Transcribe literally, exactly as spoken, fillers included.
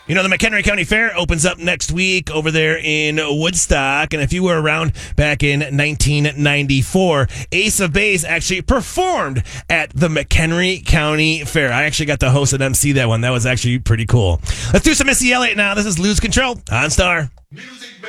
You know, the McHenry County Fair opens up next week over there in Woodstock. And if you were around back in nineteen ninety-four, Ace of Base actually performed at the McHenry County Fair. I actually got to host and M C that one. That was actually pretty cool. Let's do some Missy Elliott now. This is Lose Control on Star. Music.